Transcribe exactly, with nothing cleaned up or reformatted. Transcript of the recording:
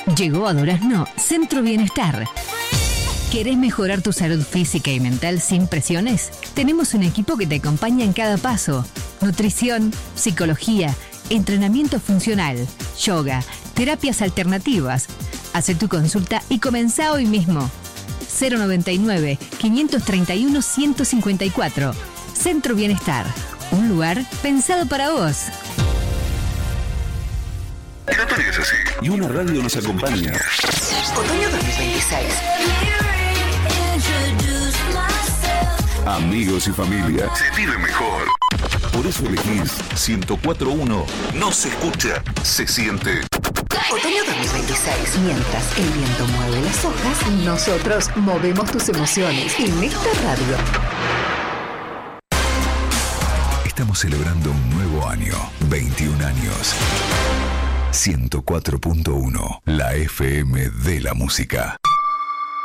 Llegó a Durazno Centro Bienestar. ¿Querés mejorar tu salud física y mental sin presiones? Tenemos un equipo que te acompaña en cada paso. Nutrición, psicología, entrenamiento funcional, yoga, terapias alternativas. Haz tu consulta y comenzá hoy mismo. cero noventa y nueve, quinientos treinta y uno, ciento cincuenta y cuatro. Centro Bienestar. Un lugar pensado para vos. El otoño es así. Y una radio nos acompaña. Otoño dos mil veintiséis. Amigos y familia, se vive mejor. Por eso elegís ciento cuatro punto uno. No se escucha, se siente. Otoño dos mil veintiséis. Mientras el viento mueve las hojas, nosotros movemos tus emociones en esta radio. Estamos celebrando un nuevo año. veintiún años. ciento cuatro punto uno. La F M de la música.